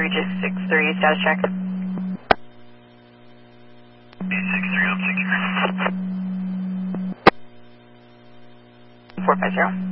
Regis 63, status check. 63, I'll take care. 450.